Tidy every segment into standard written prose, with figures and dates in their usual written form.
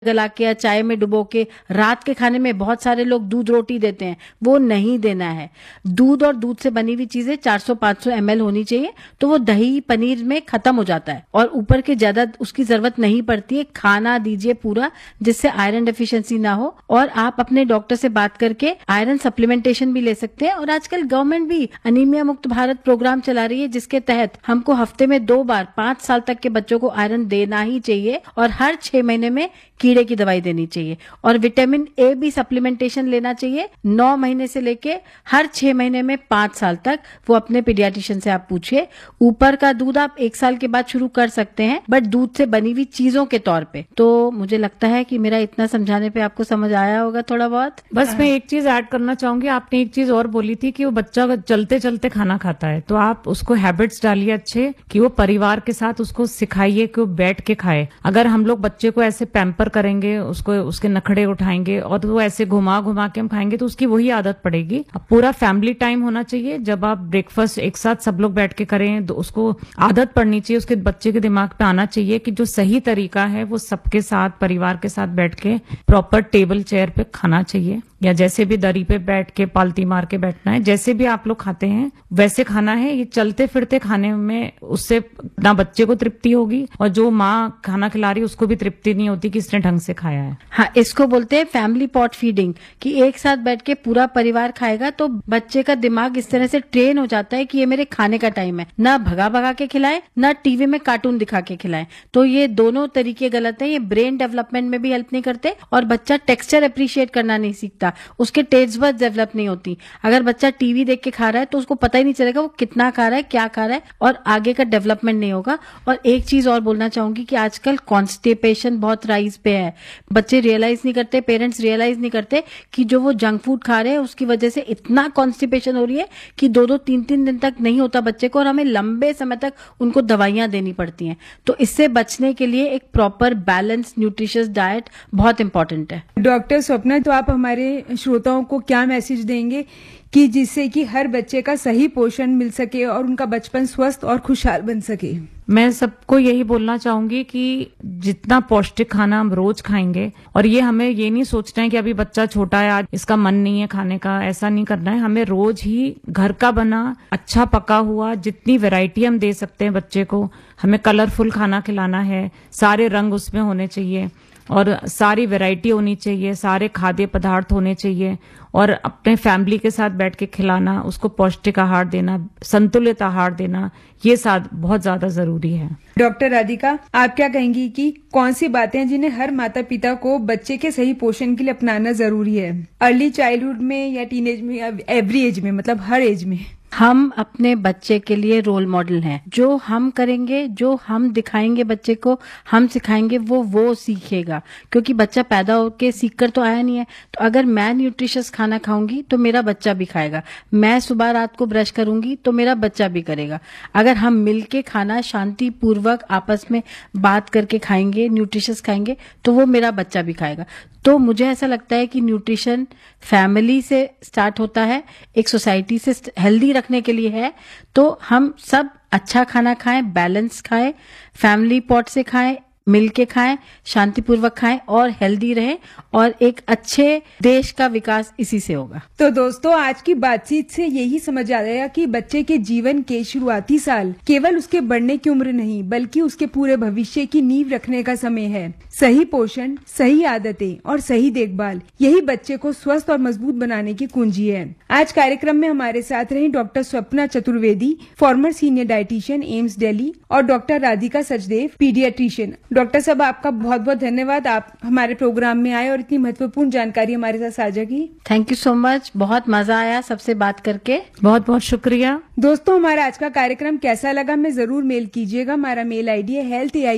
गला के या चाय में डुबो के। रात के खाने में बहुत सारे लोग दूध रोटी देते हैं, वो नहीं देना है। दूध और दूध से बनी हुई चीजें 400-500 ml होनी चाहिए, तो वो दही पनीर में खत्म हो जाता है और ऊपर के ज्यादा उसकी जरूरत नहीं पड़ती है। खाना दीजिए पूरा, जिससे आयरन डेफिशिएंसी ना हो। और आप अपने डॉक्टर से बात करके आयरन सप्लीमेंटेशन भी ले सकते हैं। और आजकल गवर्नमेंट भी अनीमिया मुक्त भारत प्रोग्राम चला रही है, जिसके तहत हमको हफ्ते में 2 बार 5 साल तक के बच्चों को आयरन देना ही चाहिए और हर 6 महीने में कीड़े की दवाई देनी चाहिए। और विटामिन ए भी सप्लीमेंटेशन लेना चाहिए 9 महीने से लेके हर 6 महीने में 5 साल तक। वो अपने पीडियाट्रिशियन से आप पूछिए। ऊपर का दूध आप 1 साल के बाद शुरू कर सकते हैं, बट दूध से बनी हुई चीजों के तौर पे। तो मुझे लगता है कि मेरा इतना समझाने पे आपको समझ आया होगा थोड़ा बहुत। बस मैं एक चीज ऐड करना चाहूंगी। आपने एक चीज और बोली थी कि वो बच्चा चलते चलते खाना खाता है, तो आप उसको हैबिट्स डालिए अच्छे कि वो परिवार के साथ उसको सिखाइए कि वो बैठ के खाए। अगर हम लोग बच्चे को ऐसे पैम्पर करेंगे, उसको उसके नखड़े उठाएंगे और वो ऐसे घुमा घुमा के हम खाएंगे, तो उसकी वही आदत पड़ेगी। अब पूरा फैमिली टाइम होना चाहिए। जब आप ब्रेकफास्ट एक साथ सब लोग बैठ के करें, तो उसको आदत पड़नी चाहिए, उसके बच्चे के दिमाग पे आना चाहिए कि जो सही तरीका है वो सबके साथ परिवार के साथ बैठ के प्रॉपर टेबल चेयर पे खाना चाहिए, या जैसे भी दरी पे बैठ के पालती मार के बैठना है। जैसे भी आप लोग खाते हैं वैसे खाना है। ये चलते फिरते खाने में उससे ना बच्चे को तृप्ति होगी और जो माँ खाना खिला रही है उसको भी तृप्ति नहीं होती कि इसने ढंग से खाया है। हाँ, इसको बोलते हैं फैमिली पॉट फीडिंग, कि एक साथ बैठ के पूरा परिवार खाएगा तो बच्चे का दिमाग इस तरह से ट्रेन हो जाता है कि ये मेरे खाने का टाइम है। ना भगा भगा के खिलाए, ना टीवी में कार्टून दिखा के खिलाए। तो ये दोनों तरीके गलत है। ये ब्रेन डेवलपमेंट में भी हेल्प नहीं करते और बच्चा टेक्सचर अप्रिशिएट करना नहीं सीखता, उसके टेस्ट बड्स डेवलप नहीं होती। अगर बच्चा टीवी देख के खा रहा है तो उसको पता ही नहीं चलेगा वो कितना खा रहा है, क्या खा रहा है, और आगे का डेवलपमेंट नहीं होगा। और एक चीज और बोलना चाहूंगी कि आजकल कॉन्स्टिपेशन बहुत राइज पे है। बच्चे रियलाइज नहीं करते, पेरेंट्स रियलाइज नहीं करते कि जो वो जंक फूड खा रहे हैं उसकी वजह से इतना कॉन्स्टिपेशन हो रही है कि 2-2, 3-3 दिन तक नहीं होता बच्चे को, और हमें लंबे समय तक उनको दवाइयां देनी पड़ती हैं। तो इससे बचने के लिए एक प्रॉपर बैलेंस न्यूट्रिशियस डाइट बहुत इंपॉर्टेंट है। डॉक्टर स्वप्ना, तो आप हमारे श्रोताओं को क्या मैसेज देंगे कि जिससे कि हर बच्चे का सही पोषण मिल सके और उनका बचपन स्वस्थ और खुशहाल बन सके? मैं सबको यही बोलना चाहूंगी कि जितना पौष्टिक खाना हम रोज खाएंगे, और ये हमें ये नहीं सोचना है कि अभी बच्चा छोटा है आज इसका मन नहीं है खाने का, ऐसा नहीं करना है। हमें रोज ही घर का बना अच्छा पका हुआ जितनी वैरायटी हम दे सकते हैं बच्चे को, हमें कलरफुल खाना खिलाना है। सारे रंग उसमें होने चाहिए और सारी वैरायटी होनी चाहिए, सारे खाद्य पदार्थ होने चाहिए, और अपने फैमिली के साथ बैठ के खिलाना, उसको पौष्टिक आहार देना, संतुलित आहार देना, ये साथ बहुत ज्यादा जरूरी है। डॉक्टर राधिका, आप क्या कहेंगी कि कौन सी बातें हैं जिन्हें हर माता पिता को बच्चे के सही पोषण के लिए अपनाना जरूरी है, अर्ली चाइल्डहुड में या टीनेज में, एवरी एज में, मतलब हर एज में? हम अपने बच्चे के लिए रोल मॉडल हैं। जो हम करेंगे, जो हम दिखाएंगे बच्चे को, हम सिखाएंगे, वो सीखेगा। क्योंकि बच्चा पैदा होके सीख कर तो आया नहीं है। तो अगर मैं न्यूट्रिशियस खाना खाऊंगी तो मेरा बच्चा भी खाएगा। मैं सुबह रात को ब्रश करूंगी तो मेरा बच्चा भी करेगा। अगर हम मिलके खाना शांति पूर्वक आपस में बात करके खाएंगे, न्यूट्रिशियस खाएंगे, तो वो मेरा बच्चा भी खाएगा। तो मुझे ऐसा लगता है कि न्यूट्रिशन फैमिली से स्टार्ट होता है, एक सोसाइटी से हेल्दी रखने के लिए है। तो हम सब अच्छा खाना खाएं, बैलेंस खाएं, फैमिली पॉट से खाएं, मिलके खाएं, शांतिपूर्वक खाएं और हेल्दी रहें, और एक अच्छे देश का विकास इसी से होगा। तो दोस्तों, आज की बातचीत से यही समझ आ गया कि बच्चे के जीवन के शुरुआती साल केवल उसके बढ़ने की उम्र नहीं, बल्कि उसके पूरे भविष्य की नींव रखने का समय है। सही पोषण, सही आदतें और सही देखभाल, यही बच्चे को स्वस्थ और मजबूत बनाने की कुंजी है। आज कार्यक्रम में हमारे साथ रही doctor Swapna Chaturvedi, farmer senior dietitian, AIIMS Delhi, और doctor Radhika Sachdev, paediatrician. Doctor साहब, आपका बहुत बहुत धन्यवाद, आप हमारे प्रोग्राम में आए और इतनी महत्वपूर्ण जानकारी हमारे साथ साझा की। थैंक यू सो मच, बहुत मजा आया सबसे बात करके। बहुत बहुत शुक्रिया। दोस्तों, हमारा आज का कार्यक्रम कैसा लगा हमें जरूर मेल कीजिएगा। हमारा मेल आईडी है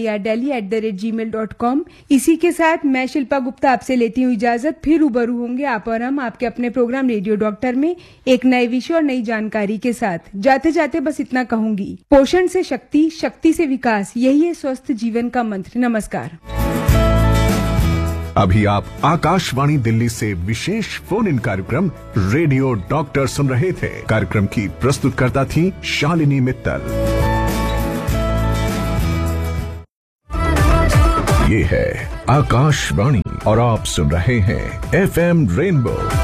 healthairdelhi@gmail.com। इसी के साथ मैं शिल्पा गुप्ता आपसे लेती हूँ इजाजत। फिर रूबरू होंगे आप और हम आपके अपने प्रोग्राम रेडियो डॉक्टर में एक नए विषय और नई जानकारी के साथ। जाते जाते बस इतना कहूंगी, पोषण से शक्ति, शक्ति से विकास, यही है स्वस्थ जीवन का मंत्र। नमस्कार। अभी आप आकाशवाणी दिल्ली से विशेष फोन इन कार्यक्रम रेडियो डॉक्टर सुन रहे थे। कार्यक्रम की प्रस्तुतकर्ता थी शालिनी मित्तल। ये है आकाशवाणी और आप सुन रहे हैं FM रेनबो